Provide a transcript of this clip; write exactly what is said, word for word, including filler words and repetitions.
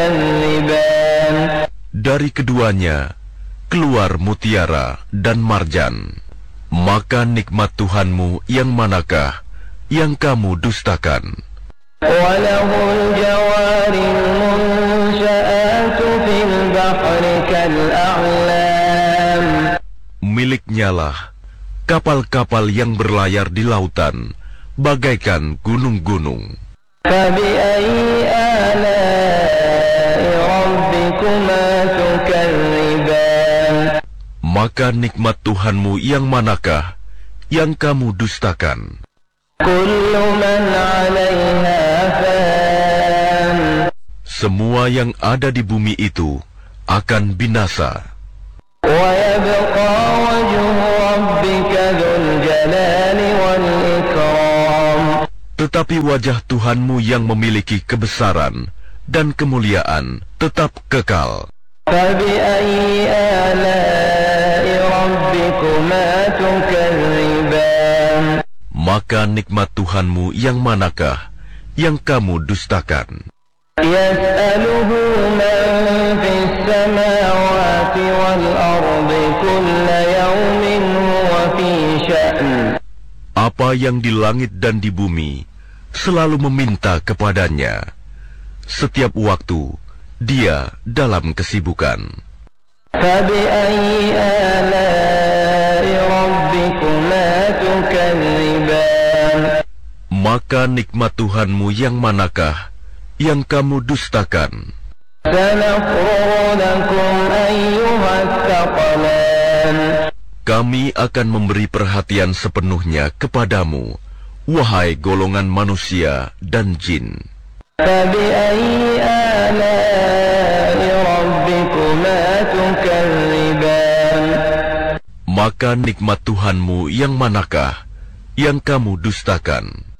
Dari keduanya keluar mutiara dan marjan. Maka nikmat Tuhanmu yang manakah yang kamu dustakan? Miliknyalah kapal-kapal yang berlayar di lautan bagaikan gunung-gunung. Maka nikmat Tuhanmu yang manakah yang kamu dustakan? Semua yang ada di bumi itu akan binasa. Tetapi wajah Tuhanmu yang memiliki kebesaran dan kemuliaan tetap kekal. Maka nikmat Tuhanmu yang manakah yang kamu dustakan? Apa yang di langit dan di bumi selalu meminta kepadanya. Setiap waktu dia dalam kesibukan. Maka nikmat Tuhanmu yang manakah yang kamu dustakan? Kami akan memberi perhatian sepenuhnya kepadamu, wahai golongan manusia dan jin. Maka nikmat Tuhanmu yang manakah yang kamu dustakan?